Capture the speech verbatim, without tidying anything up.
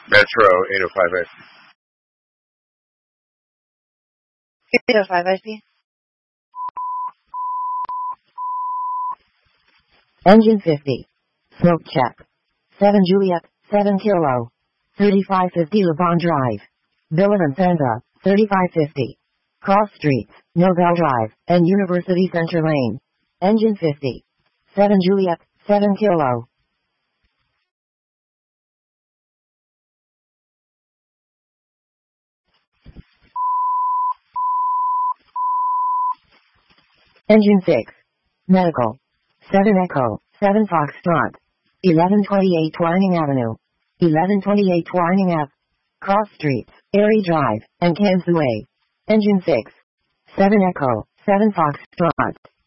Metro eight oh five I C. eight oh five I C. Engine fifty. Smoke check. seven Juliet, seven Kilo. thirty-five fifty Le Bon Drive. Villa Infanta, thirty-five fifty. Cross Streets, Nobel Drive, and University Center Lane. Engine fifty. seven Juliet, seven Kilo. Engine six. Medical. seven Echo, seven Foxtrot. eleven twenty-eight Twining Avenue. eleven twenty-eight Twining Ave. Cross Streets, Erie Drive, and Kansas Way. Engine six. seven Echo, seven Foxtrot.